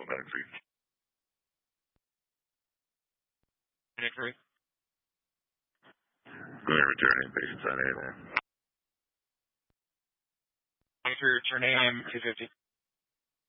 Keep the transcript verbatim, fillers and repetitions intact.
nine three. nine three. Going to return in patients on A M. nine three, return A M two fifty.